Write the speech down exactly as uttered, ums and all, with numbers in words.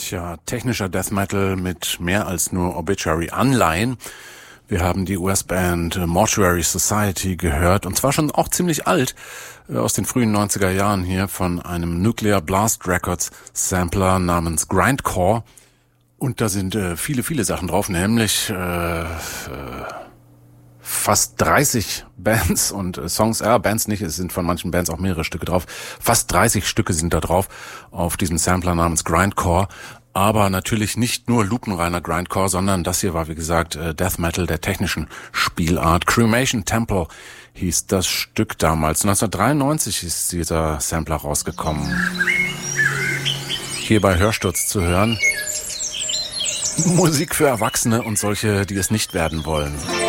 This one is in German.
Ja, technischer Death Metal mit mehr als nur Obituary-Anleihen. Wir haben die U S-Band Mortuary Society gehört, und zwar schon auch ziemlich alt, aus den frühen neunziger Jahren hier von einem Nuclear Blast Records Sampler namens Grindcore. Und da sind äh, viele, viele Sachen drauf, nämlich äh, äh, fast dreißig Bands und äh, Songs, ja, Bands nicht, es sind von manchen Bands auch mehrere Stücke drauf. Fast dreißig Stücke sind da drauf auf diesem Sampler namens Grindcore. Aber natürlich nicht nur lupenreiner Grindcore, sondern das hier war, wie gesagt, Death Metal der technischen Spielart. Cremation Temple hieß das Stück damals. neunzehnhundertdreiundneunzig ist dieser Sampler rausgekommen. Hier bei Hörsturz zu hören. Musik für Erwachsene und solche, die es nicht werden wollen.